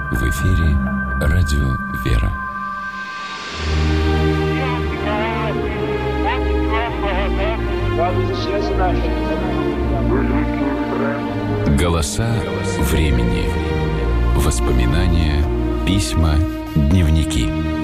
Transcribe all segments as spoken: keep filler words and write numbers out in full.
В эфире радио «Вера». Голоса времени. Воспоминания, письма, дневники.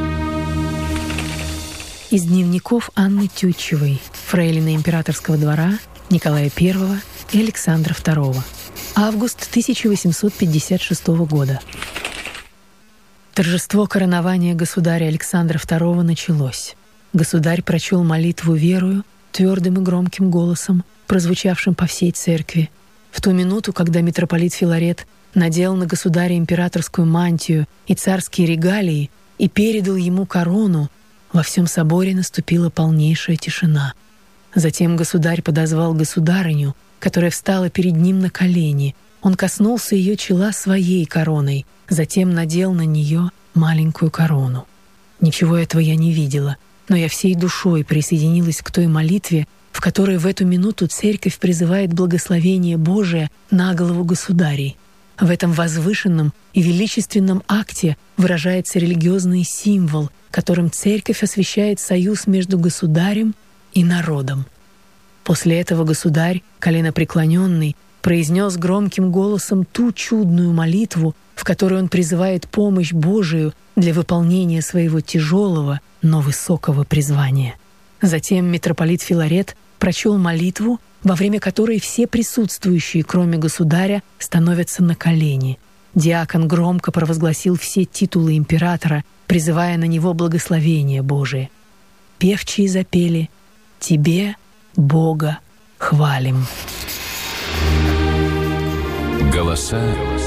Из дневников Анны Тютчевой, фрейлины императорского двора Николая Первого и Александра Второго. Август тысяча восемьсот пятьдесят шестого года. Торжество коронования государя Александра Второго началось. Государь прочел молитву верою твердым и громким голосом, прозвучавшим по всей церкви. В ту минуту, когда митрополит Филарет надел на государя императорскую мантию и царские регалии и передал ему корону, во всем соборе наступила полнейшая тишина. Затем государь подозвал государыню, которая встала перед ним на колени. Он коснулся ее чела своей короной, затем надел на нее маленькую корону. Ничего этого я не видела, но я всей душой присоединилась к той молитве, в которой в эту минуту церковь призывает благословение Божие на голову государей. В этом возвышенном и величественном акте выражается религиозный символ, которым церковь освящает союз между государем и народом. После этого государь, коленопреклоненный, произнес громким голосом ту чудную молитву, в которой он призывает помощь Божию для выполнения своего тяжелого, но высокого призвания. Затем митрополит Филарет прочел молитву, во время которой все присутствующие, кроме государя, становятся на колени. Диакон громко провозгласил все титулы императора, призывая на него благословение Божие. Певчие запели «Тебе, Бога, хвалим». Голоса